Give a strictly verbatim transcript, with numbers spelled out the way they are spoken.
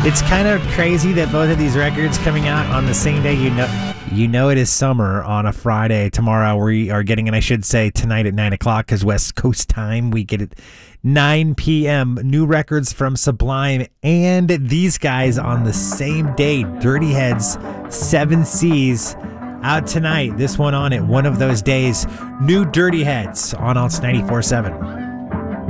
It's kind of crazy that both of these records coming out on the same day. You know, you know it is summer on a Friday. Tomorrow we are getting, and I should say tonight at nine o'clock because West Coast time, we get it nine p.m. New records from Sublime and these guys on the same day. Dirty Heads, Seven Seas, out tonight. This one on it, one of those days. New Dirty Heads on Alts ninety-four point seven.